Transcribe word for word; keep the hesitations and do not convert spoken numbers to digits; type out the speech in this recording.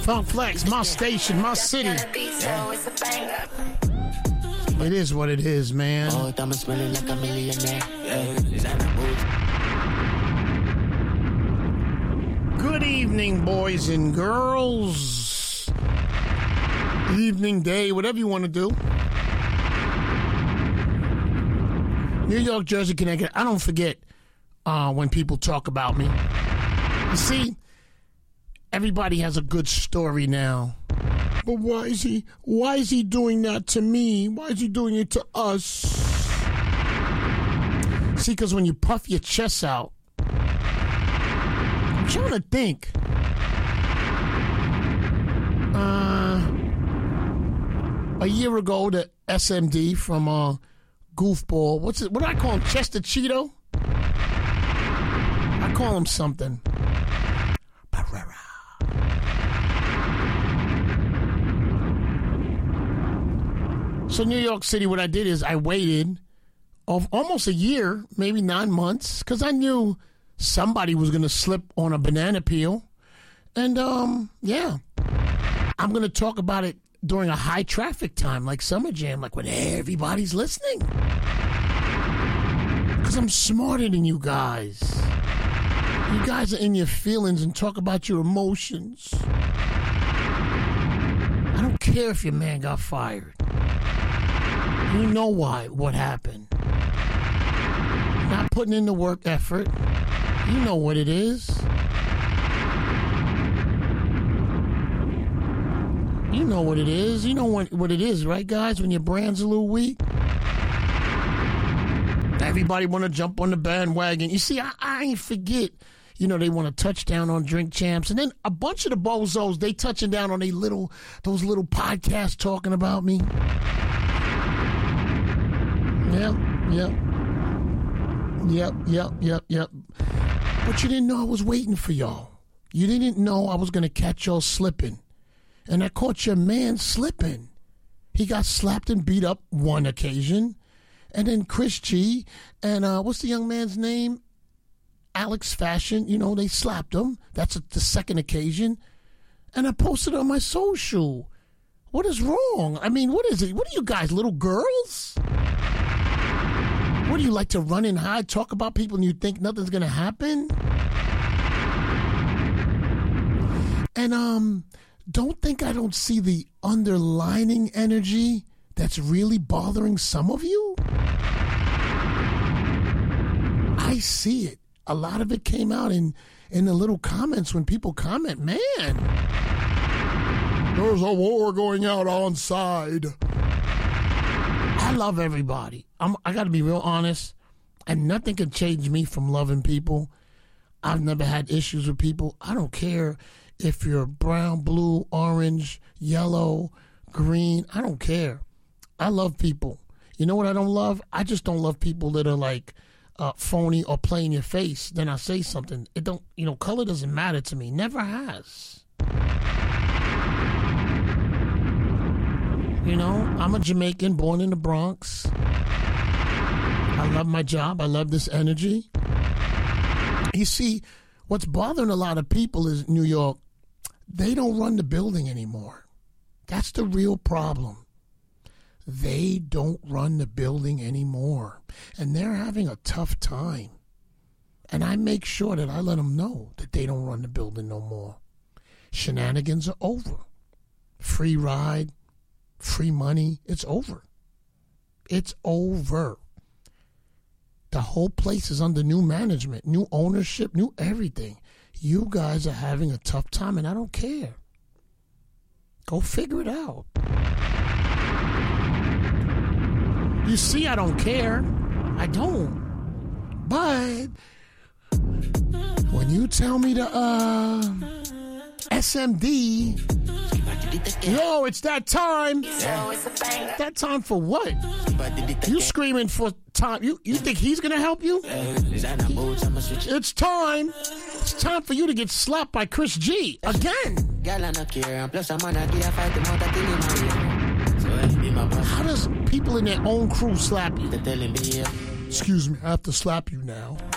Funk Flex, my station, my city. It is what it is, man. Oh, I'm smelling like a millionaire. Good evening, boys and girls. Evening, day, whatever you want to do. New York, Jersey, Connecticut. I don't forget uh, when people talk about me. You see, everybody has a good story now. But why is he, why is he doing that to me? Why is he doing it to us? See, because when you puff your chest out, I'm trying to think. Uh, a year ago, the S M D from uh, Goofball, what's it? What do I call him? Chester Cheeto? I call him something. Barrera. So New York City, what I did is I waited of almost a year, maybe nine months, because I knew somebody was going to slip on a banana peel. And, um, yeah, I'm going to talk about it during a high traffic time, like Summer Jam, like when everybody's listening. Because I'm smarter than you guys. You guys are in your feelings and talk about your emotions. I don't care if your man got fired. You know why, what happened. Not putting in the work effort. You know what it is. You know what it is. You know what, what it is, right, guys? When your brand's a little weak. Everybody want to jump on the bandwagon. You see, I, I ain't forget. You know, they want a touchdown on Drink Champs. And then a bunch of the bozos, they touching down on they little, those little podcasts talking about me. Yep, yep. Yep, yep, yep, yep. But you didn't know I was waiting for y'all. You didn't know I was going to catch y'all slipping. And I caught your man slipping. He got slapped and beat up one occasion. And then Chris G and uh, what's the young man's name? Alex Fashion. You know, they slapped him. That's a, the second occasion. And I posted on my social. What is wrong? I mean, what is it? What are you guys, little girls? What do you like to run and hide, talk about people and you think nothing's going to happen? And um, don't think I don't see the underlining energy that's really bothering some of you. I see it. A lot of it came out in, in the little comments when people comment, man, there's a war going out on side. I love everybody. I'm, I got to be real honest, and nothing can change me from loving people. I've never had issues with people. I don't care if you're brown, blue, orange, yellow, green. I don't care. I love people. You know what I don't love? I just don't love people that are like uh, phony or play in your face. Then I say something. It don't. You know, color doesn't matter to me. Never has. You know, I'm a Jamaican born in the Bronx. I love my job. I love this energy. You see, what's bothering a lot of people is New York, they don't run the building anymore. That's the real problem. They don't run the building anymore. And they're having a tough time. And I make sure that I let them know that they don't run the building no more. Shenanigans are over. Free ride. Free money, it's over. It's over. The whole place is under new management, new ownership, new everything. You guys are having a tough time, and I don't care. Go figure it out. You see, I don't care. I don't. But when you tell me the uh, S M D... Yo, it's that time. Yeah. That time for what? You screaming for time. You you think he's going to help you? It's time. It's time for you to get slapped by Chris G. Again. How does people in their own crew slap you? Excuse me, I have to slap you now.